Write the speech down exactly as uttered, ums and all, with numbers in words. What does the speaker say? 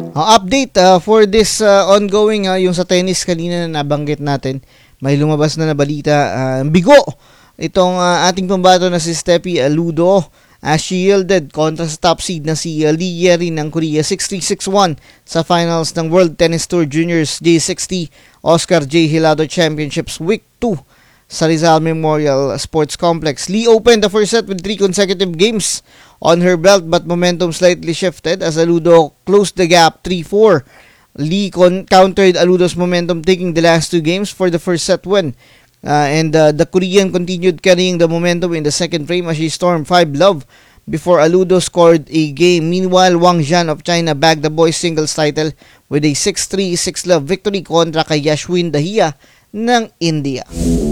Uh, update uh, for this uh, ongoing, uh, yung sa tennis kanina na nabanggit natin, may lumabas na na balita, uh, bigo itong uh, ating pambato na si Steffi Aludo as she yielded kontra sa top seed na si uh, Lee Yeri ng Korea six three six one sa finals ng World Tennis Tour Juniors J sixty Oscar J. Hilado Championships Week two sa Rizal Memorial Sports Complex. Lee opened the first set with three consecutive games on her belt but momentum slightly shifted as Aludo closed the gap three four. Lee con- countered Aludo's momentum, taking the last two games for the first set win. Uh, and uh, the Korean continued carrying the momentum in the second frame as she stormed five love before Aludo scored a game. Meanwhile, Wang Zhan of China bagged the boys singles title with a six three, six love victory kontra kay Yashwin Dahia ng India.